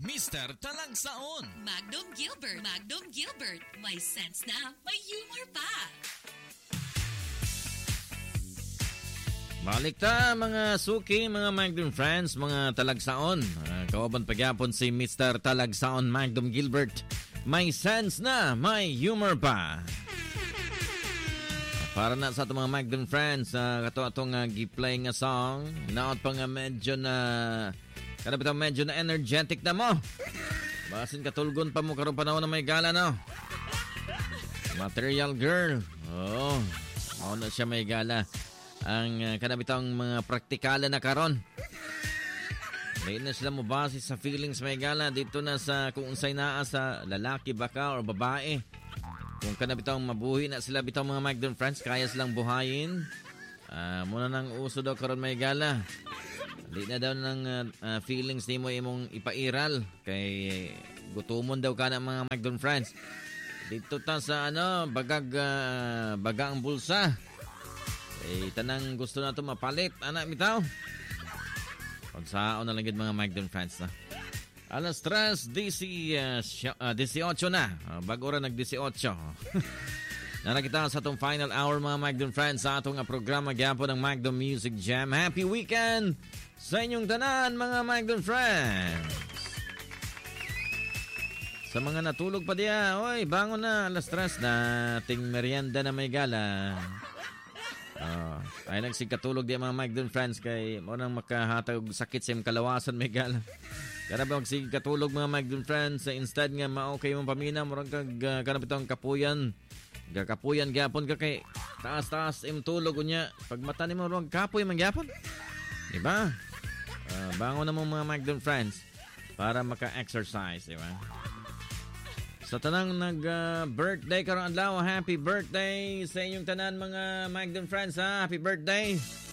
Mr. Talagsaon. Magnum Gilbert. May sense na, may humor pa. Balik ta mga suki, mga Magnum friends, mga talagsaon. Kawaban pagyapon si Mr. Talagsaon Magnum Gilbert. May sense na, may humor pa. Para na sa itong mga Magnum friends, kato atong giplay nga song. Naot pa nga medyo na, kanapitang medyo na energetic na mo. Basin katulgon pa mo karong panahon na may gala, no? Material Girl. Oo, na siya may gala. Ang kanabitang mga praktikala na karon. Dahil na sila mabase sa feelings may gala dito na sa kung unsay naa sa lalaki baka or babae. Kung kanabitang mabuhi na sila bitang mga Magnum friends, kaya silang buhayin. Muna nang uso daw karon may gala. Di na daw ng feelings ni mo imong ipairal kay gutumon daw ka ng mga Magnum friends. Dito ta sa bagang bulsa. Tanang gusto na ito mapalit. Anak bitaw. Pagsaon na lang mga Magnum fans na. Alas 3, 18 na. Bago rin nag-18. Narakita sa itong final hour mga Magnum fans sa itong programa gyapon ng Magnum Music Jam. Happy weekend sa inyong tanan mga Magnum friends. Sa mga natulog pa diya, oy, bangon na. Alas 3 na. Ting merienda na may gala. Ay nagsigkatulog di mga Magnum friends kay mo nang makahatag sakit sa kalawasan may gala. Kaya ba magsigkatulog mga Magnum friends sa instead nga mao kay mong pamina mo kag kanapitong kapuyan. Gakapuyan gyapon ka kay taas-taas tulog unya. Pag mata nimo rong kapoy man gyapon. Di ba? Bangon na mo mga Magnum friends para maka-exercise, di ba? Sa tanang nag-birthday karong adlaw, happy birthday sa inyong tanan mga Magnum friends ha. Happy birthday.